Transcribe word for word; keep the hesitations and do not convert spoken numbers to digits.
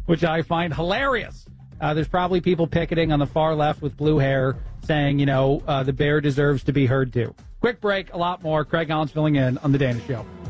which I find hilarious. Uh, there's probably people picketing on the far left with blue hair saying, you know, uh, the bear deserves to be heard too. Quick break, a lot more. Craig Collins filling in on The Dana Show.